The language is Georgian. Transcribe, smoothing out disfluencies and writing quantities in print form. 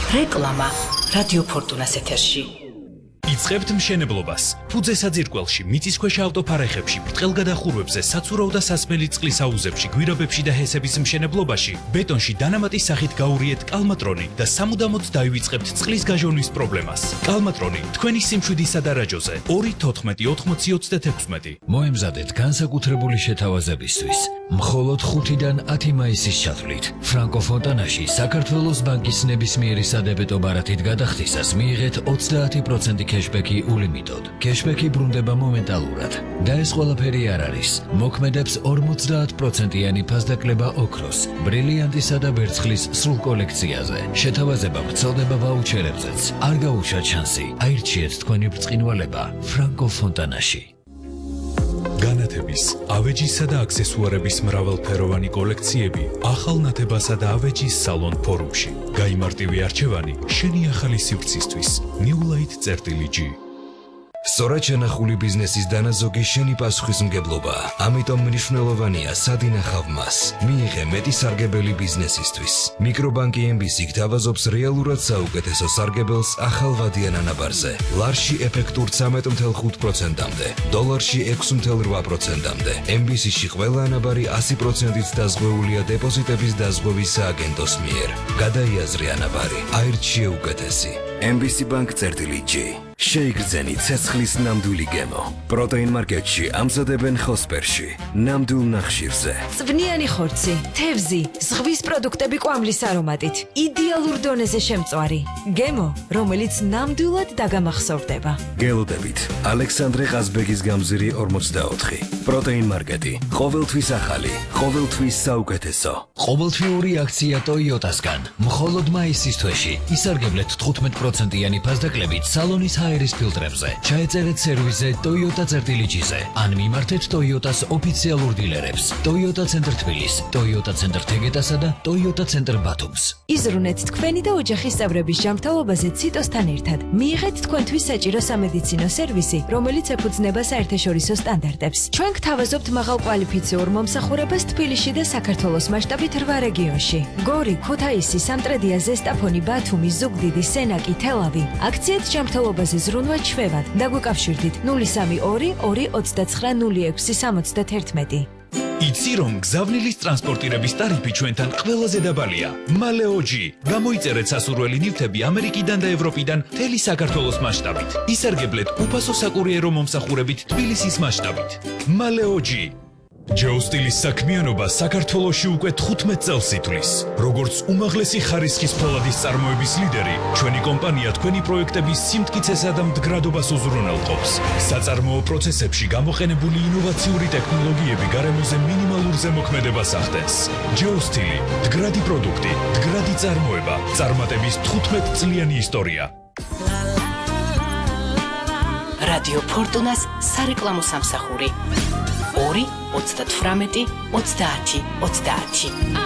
რეკლამა რადიო ფორტუნას ეთერში. იწყებთ მშენებლობას. ფუძე საძირკველში, მიწისქვეშა ავტოფარეხებში, ბრტყელგადახურვებზე, საცურავ და სასმელი წყლის აუზებში, გვირაბებში და ჰესების მშენებლობაში, ბეტონში დანამატის სახით გაურიეთ კალმატრონი და სამუდამოდ დაივიწყებთ წყლის გაჟონვის პრობლემას. კალმატრონი თქვენი სიმშვიდისა და რაჯოზე 2-14-80-36. მოემზადეთ განსაკუთრებული შეთავაზებისთვის. მხოლოდ 5-დან 10 მაისის ჩათვლით. ფრანკო ფონტანაში საქართველოს ბანკის ნებისმიერი სადებეტო ბარათით გადახდისას მიიღეთ 30% კეშბექი ულიმიტოდ. კეშბექი ბრუნდება მომენტალურად. და ეს ყველაფერი არ არის. მოქმედებს 50%-იანი ფასდაკლება ოქროს, ბრილიანტისა და ვერცხლის სრულ კოლექციაზე. შეთავაზება ვრცელდება ვაუჩერებზეც. არ გაუშვათ შანსი. აირჩიეთ თქვენი ბრწყინვალება ფრანკო ფონტანაში. განათების, ავეჯისა და აქსესუარების მრავალფეროვანი კოლექციები ახალ ნათებასა და ავეჯის სალონ ფორუმში. გაიმარტივე არჩევანი შენი ახალი სივრცისთვის. newlight.g. სწორად შენახული ბიზნესის დანაზოგი შენი პასუხისმგებლობა. ამიტომ მნიშვნელოვანია სად ინახავ მას. მიიღე მეტი სარგებელი ბიზნესისთვის. მიკრობანკი MBC გთავაზობს რეალურად საუკეთესო სარგებელს ახალ ვადიან ანაბარზე. ლარში ეფექტურ 13.5%-მდე, დოლარში 6.8%-მდე. MBC-ში ყველა ანაბარი 100%-ით დაზღვეულია დეპოზიტების დაზღვევის სააგენტოს მიერ. გადაიაზრე ანაბარი, აირჩიე უკეთესი. MBC-bank.g. შეიგრძენი ცეცხლის ნამდვილი გემო. პროტეინ მარკეტში ამზადებენ ხოსპერში, ნამდვილ ნახშირზე. წვნიანი ხორცი, თევზი, ზღვის პროდუქტები კვამლის არომატით, იდეალურ დონეზე შემწვარი. გემო, რომელიც ნამდვილად დაგამახსოვრდება. გელოდებით, ალექსანდრე ყაზბეგის გამზირი 44. პროტეინ მარკეტი, ყოველთვის ახალი, ყოველთვის საუკეთესო. ყოველთვიური აქცია ტოიოტასგან. მხოლოდ მაისის თვეში ისარგებლეთ 15%-იანი ფასდაკლებით სალონის აერის ფილტრებზე. ჩაეწერეთ სერვისზე Toyota.gz-ზე ან მიმართეთ Toyotas ოფიციალურ დილერებს. Toyota ცენტრ თბილის, Toyota ცენტრ თეგეტასა და Toyota ცენტრ ბათუმს. იზრუნეთ თქვენი და ოჯახის წევრების ჯანმრთელობაზე ციტოსთან ერთად. მიიღეთ თქვენთვის საჭირო სამედიცინო სერვისი, რომელიც ეფუძნება საერთაშორისო სტანდარტებს. ჩვენ გთავაზობთ მაღალკვალიფიციურ მომსახურებას თბილისში და საქართველოს მასშტაბით 8 რეგიონში. გორი, ქუთაისი, სამტრედია, ზესტაფონი, ბათუმი, ზუგდიდი, სენაკი, თელავი. აქციით ჯანმრთელობაზე ზრუნვა ჩვევად. დაგვიკავშირდით 032 229 0671. იცი რომ გზავნილის ტრანსპორტირების ტარიფი ჩვენთან ყველაზე დაბალია. მალეოჯი. გამოიწერეთ სასურველი ნივთები ამერიკიდან და ევროპიდან მთელი საქართველოს მასშტაბით. ისარგებლეთ უფასო საკურიერო მომსახურებით თბილისის მასშტაბით. მალეოჯი. ჯეოსტილის საქმიანობა საქართველოში უკვე 15 წელს ითვლის. როგორც უმაღლესი ხარისხის ფოლადის წარმოების ლიდერი, ჩვენი კომპანია თქვენი პროექტების სიმტკიცესა და მდგრადობას უზრუნველყოფს. საწარმოო პროცესებში გამოყენებული ინოვაციური ტექნოლოგიები გარემოზე მინიმალურ ზემოქმედებას ახდენს. ჯეოსტილი, მდგრადი პროდუქტი, მდგრადი წარმოება, წარმატების 15 წლიანი ისტორია. რადიო ფორტუნას სარეკლამო სამსახური 2-38-30-30.